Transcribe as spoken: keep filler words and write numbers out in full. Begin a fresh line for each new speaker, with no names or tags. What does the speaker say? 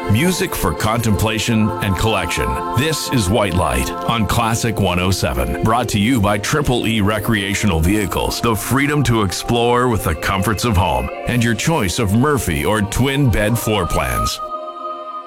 Music for contemplation and collection. This is White Light on Classic one oh seven. Brought to you by Triple E Recreational Vehicles. The freedom to explore with the comforts of home and your choice of Murphy or twin bed floor plans.